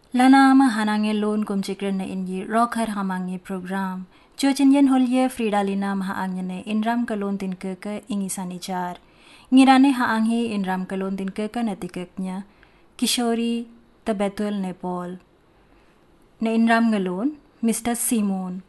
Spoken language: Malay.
Lana ma hanange loan kum chikren na inyi rokhar hamangi program. Chochin yen holye Fridalina ma haangne inram kalon tin ke ingi sanichar. Ngirane haangi inram kalon tin ke na tikeknya. Kishori tabetul Nepal. Na inram ngalon Mr. Simon.